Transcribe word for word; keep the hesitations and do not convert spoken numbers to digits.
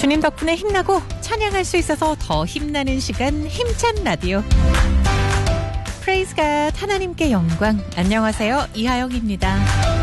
주님 덕분에 힘나고 찬양할 수 있어서 더 힘나는 시간 힘찬 라디오. 프레이즈 갓 하나님께 영광. 안녕하세요. 이하영입니다.